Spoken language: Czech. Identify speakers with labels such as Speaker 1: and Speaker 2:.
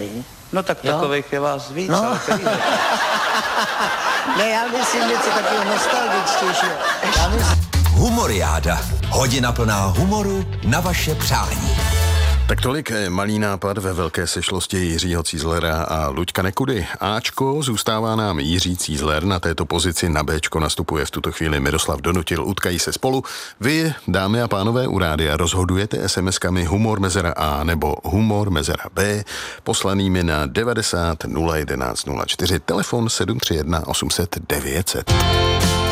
Speaker 1: měli.
Speaker 2: No tak takových je vás víc,
Speaker 1: No.
Speaker 2: ale který
Speaker 1: Ne, já myslím něco takového nostalgičtějšího.
Speaker 3: Humoriáda. Hodina plná humoru na vaše přání.
Speaker 4: Tak tolik malý nápad ve velké sešlosti Jiřího Cízlera a Luďka Nekudy. Ačko, zůstává nám Jiří Cízler, na této pozici na Bčko nastupuje v tuto chvíli Miroslav Donutil, utkají se spolu. Vy, dámy a pánové u rádia, rozhodujete SMS-kami humor mezera A nebo humor mezera B, poslanými na 90 011 04, telefon 731 800 900.